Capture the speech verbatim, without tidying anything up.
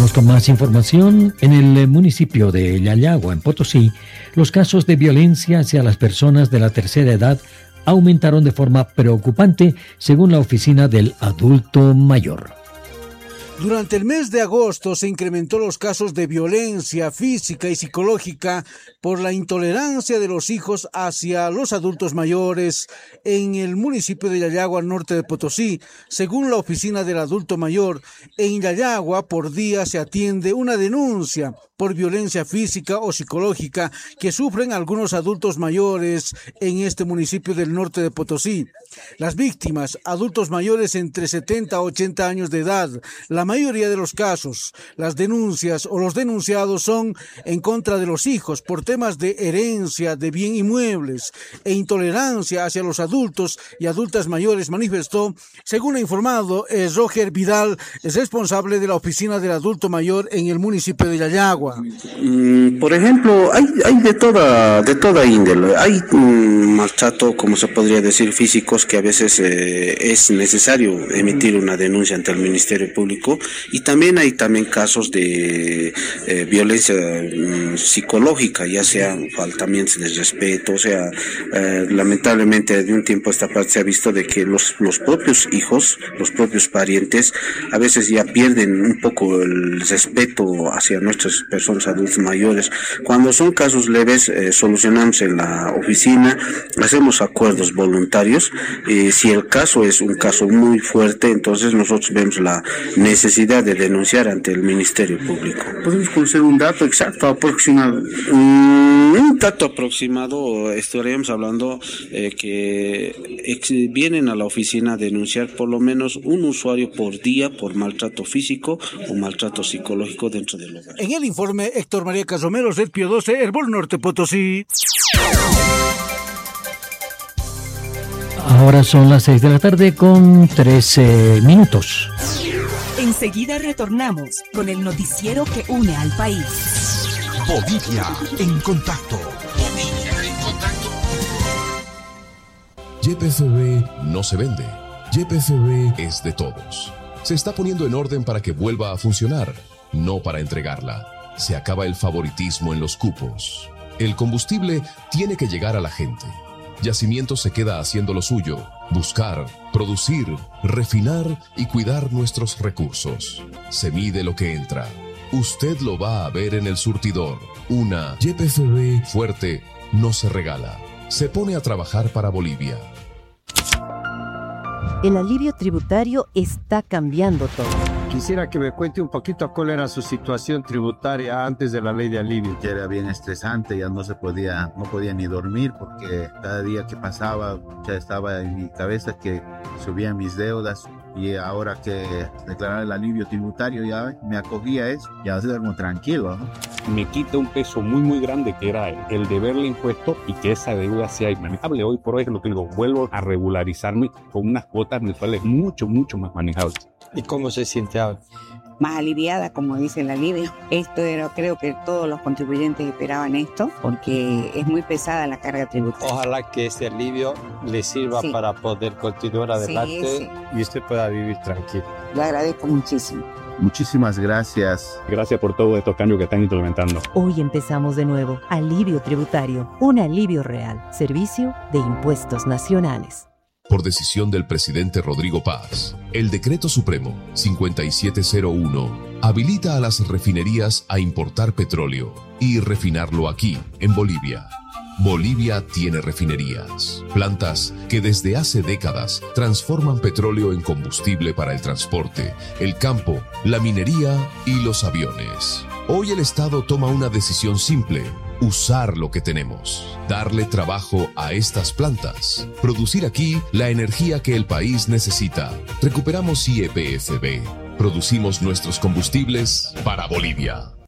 Vamos con más información. En el municipio de Yayagua, en Potosí, los casos de violencia hacia las personas de la tercera edad aumentaron de forma preocupante, según la Oficina del Adulto Mayor. Durante el mes de agosto se incrementó los casos de violencia física y psicológica por la intolerancia de los hijos hacia los adultos mayores en el municipio de Yayagua, norte de Potosí. Según la Oficina del Adulto Mayor, en Yayagua por día se atiende una denuncia por violencia física o psicológica que sufren algunos adultos mayores en este municipio del norte de Potosí. Las víctimas, adultos mayores entre setenta a ochenta años de edad. La mayoría de los casos, las denuncias o los denunciados son en contra de los hijos por temas de herencia de bien inmuebles e intolerancia hacia los adultos y adultas mayores, manifestó, según ha informado es Roger Vidal, es responsable de la Oficina del Adulto Mayor en el municipio de Yayagua. Mm, por ejemplo, hay, hay de toda de toda índole. Hay mm, maltrato, como se podría decir, físicos, que a veces eh, es necesario emitir una denuncia ante el Ministerio Público, y también hay también casos de eh, violencia mm, psicológica, ya sea faltamientos de respeto, o sea, eh, lamentablemente de un tiempo a esta parte se ha visto de que los, los propios hijos, los propios parientes, a veces ya pierden un poco el respeto hacia nuestras personas adultos mayores. Cuando son casos leves, eh, solucionamos en la oficina, hacemos acuerdos voluntarios. Eh, si el caso es un caso muy fuerte, entonces nosotros vemos la necesidad de denunciar ante el Ministerio Público. ¿Podemos conocer un dato exacto, aproximado? Mm, un dato aproximado, estaríamos hablando eh, que ex, vienen a la oficina a denunciar por lo menos un usuario por día por maltrato físico o maltrato psicológico dentro del hogar. En el informe, Héctor María Casomero, Red Pío doce, Herbol Norte Potosí. Ahora son las seis de la tarde con trece minutos. Enseguida retornamos con el noticiero que une al país. Bolivia en contacto. Bolivia en contacto. Y P F B no se vende. Y P F B es de todos. Se está poniendo en orden para que vuelva a funcionar, no para entregarla. Se acaba el favoritismo en los cupos. El combustible tiene que llegar a la gente. Yacimiento se queda haciendo lo suyo, buscar, producir, refinar y cuidar nuestros recursos. Se mide lo que entra. Usted lo va a ver en el surtidor. Una Y P F B fuerte no se regala. Se pone a trabajar para Bolivia. El alivio tributario está cambiando todo. Quisiera que me cuente un poquito cuál era su situación tributaria antes de la ley de alivio. Ya era bien estresante, ya no se podía, no podía ni dormir porque cada día que pasaba ya estaba en mi cabeza que subían mis deudas, y ahora que declarar el alivio tributario ya me acogía a eso, ya duermo tranquilo, ¿no? Me quita un peso muy muy grande que era el, el deberle impuesto y que esa deuda sea inmanejable. Hoy por hoy es lo que digo, vuelvo a regularizarme con unas cuotas mensuales mucho mucho más manejables. ¿Y cómo se siente ahora? Más aliviada, como dice el alivio. Esto era, creo que todos los contribuyentes esperaban esto, porque es muy pesada la carga tributaria. Ojalá que este alivio le sirva sí. para poder continuar adelante sí, sí. y usted pueda vivir tranquilo. Lo agradezco muchísimo. Muchísimas gracias. Gracias por todos estos cambios que están implementando. Hoy empezamos de nuevo. Alivio tributario. Un alivio real. Servicio de Impuestos Nacionales. Por decisión del presidente Rodrigo Paz, el Decreto Supremo cincuenta y siete cero uno habilita a las refinerías a importar petróleo y refinarlo aquí, en Bolivia. Bolivia tiene refinerías, plantas que desde hace décadas transforman petróleo en combustible para el transporte, el campo, la minería y los aviones. Hoy el Estado toma una decisión simple: usar lo que tenemos, darle trabajo a estas plantas, producir aquí la energía que el país necesita. Recuperamos Y P F B, producimos nuestros combustibles para Bolivia.